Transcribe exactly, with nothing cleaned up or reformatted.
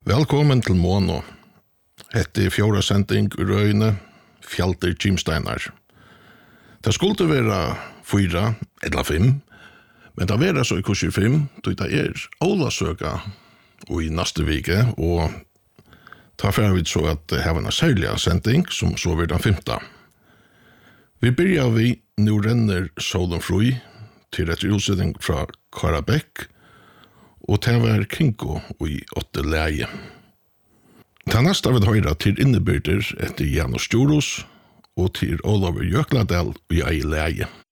Velkommen til Mono. Hette er fjorda sending ur øyne, Fjalter Kimsteinar. Det skulle være fyra eller fem, men det var så i kurser fem, då det er Ålasøka og i neste vike, og ta for vi så at her var en særlig sending, som så var den femte. Vi begynner vi, nå renner solen fri, til et utsetting fra Karabekk, og det var Kinko i åtte leie. Det neste vil høyre til innebyrder etter Janus Djurus og til Olaver Jøkladal i ei leie.